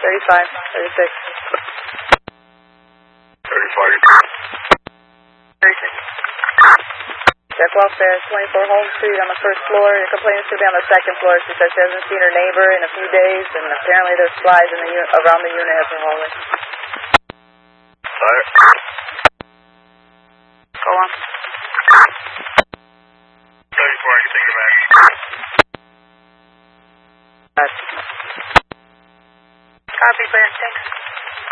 35, 36. 36. Check welfare, 24 Holmes Street on the first floor. Your complaint is going to be on the second floor. She says she hasn't seen her neighbor in a few days, and apparently there's flies in the around the unit at the hallway. Fire.